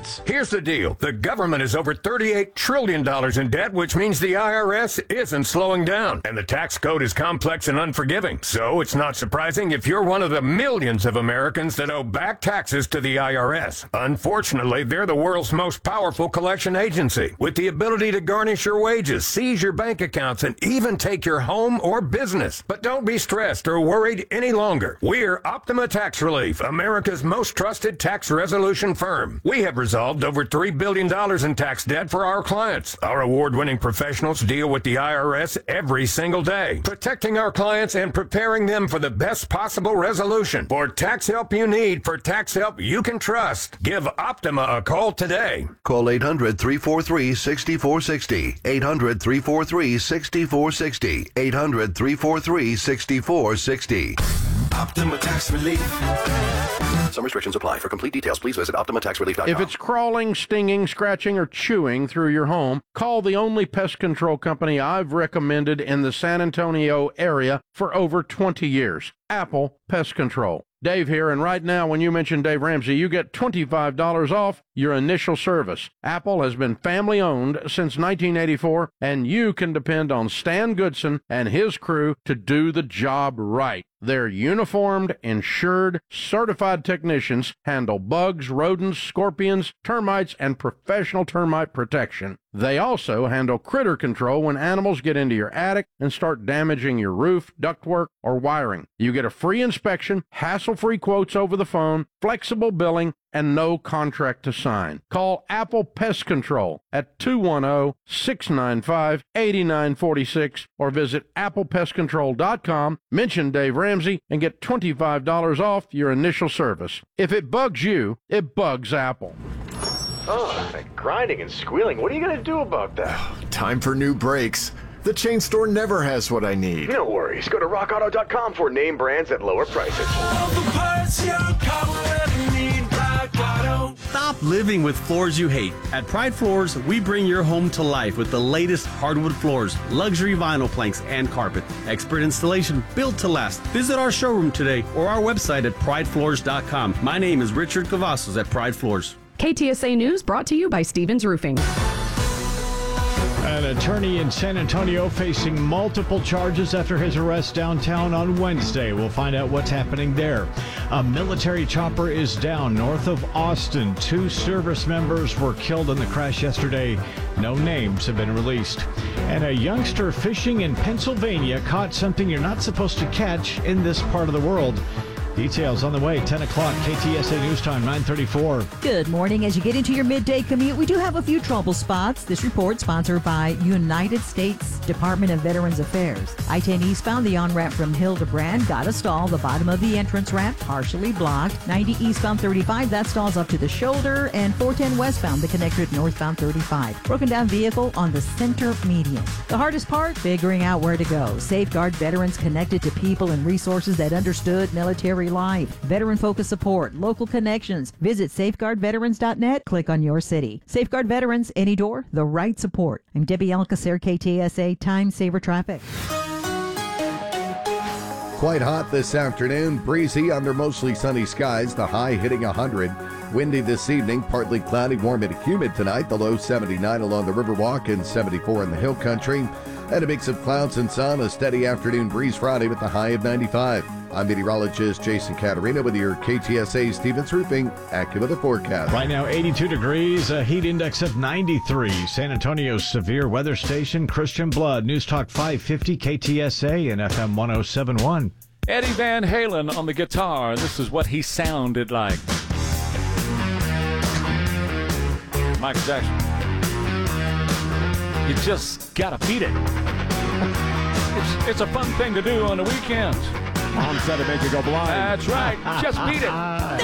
benefits. Here's the deal. The government is over $38 trillion in debt, which means the IRS isn't slowing down. And the tax code is complex and unforgiving. So it's not surprising if you're one of the millions of Americans that owe back taxes to the IRS. Unfortunately, they're the world's most powerful collection agency, with the ability to garnish your wages, seize your bank accounts, and even take your home or business. But don't be stressed or worried any longer. We're Optima Tax Relief, America's most trusted tax resolution firm. We have resolved over $3 billion in tax debt for our clients. Our award-winning professionals deal with the IRS every single day, protecting our clients and preparing them for the best possible resolution. For tax help you need, for tax help you can trust, give Optima a call today. Call 800-343-6460. 800-343-6460. 800-343-6460. Optima Tax Relief. Some restrictions apply. For complete details, please visit OptimaTaxRelief.com. If it's crawling, stinging, scratching, or chewing through your home, call the only pest control company I've recommended in the San Antonio area for over 20 years, Apple Pest Control. Dave here, and right now when you mention Dave Ramsey, you get $25 off your initial service. Apple has been family-owned since 1984, and you can depend on Stan Goodson and his crew to do the job right. Their uniformed, insured, certified technicians handle bugs, rodents, scorpions, termites, and professional termite protection. They also handle critter control when animals get into your attic and start damaging your roof, ductwork, or wiring. You get a free inspection, hassle-free quotes over the phone, flexible billing, and no contract to sign. Call Apple Pest Control at 210-695-8946 or visit applepestcontrol.com, mention Dave Ramsey, and get $25 off your initial service. If it bugs you, it bugs Apple. Oh, that grinding and squealing. What are you going to do about that? Time for new brakes. The chain store never has what I need. No worries. Go to rockauto.com for name brands at lower prices. All the parts your car will ever need. Rock Auto. Stop living with floors you hate. At Pride Floors, we bring your home to life with the latest hardwood floors, luxury vinyl planks, and carpet. Expert installation built to last. Visit our showroom today or our website at pridefloors.com. My name is Richard Cavazos at Pride Floors. KTSA News brought to you by Stevens Roofing. An attorney in San Antonio facing multiple charges after his arrest downtown on Wednesday. We'll find out what's happening there. A military chopper is down north of Austin. 2 service members were killed in the crash yesterday. No names have been released. And a youngster fishing in Pennsylvania caught something you're not supposed to catch in this part of the world. Details on the way, 10 o'clock, KTSA News Time, 9:34. Good morning. As you get into your midday commute, we do have a few trouble spots. This report sponsored by United States Department of Veterans Affairs. I-10 eastbound, the on-ramp from Hildebrand got a stall. The bottom of the entrance ramp partially blocked. 90 eastbound 35, that stalls up to the shoulder. And 410 westbound, the connector at northbound 35. Broken down vehicle on the center median. The hardest part, figuring out where to go. Safeguard Veterans connected to people and resources that understood military life. Veteran-focused support, local connections. Visit safeguardveterans.net. Click on your city. Safeguard Veterans, any door, the right support. I'm Debbie Alcacer, KTSA Time Saver Traffic. Quite hot this afternoon. Breezy under mostly sunny skies. The high hitting 100. Windy this evening. Partly cloudy, warm and humid tonight. The low 79 along the Riverwalk and 74 in the Hill Country. And a mix of clouds and sun. A steady afternoon breeze Friday with the high of 95. I'm meteorologist Jason Caterina with your KTSA Stevens Roofing AccuWeather forecast. Right now, 82 degrees, a heat index of 93. San Antonio's severe weather station, Christian Blood, News Talk 550 KTSA and FM 107.1. Eddie Van Halen on the guitar. This is what he sounded like. Michael Jackson. You just gotta beat it. It's a fun thing to do on the weekends. Mom said it made you go blind. That's right. Just beat it.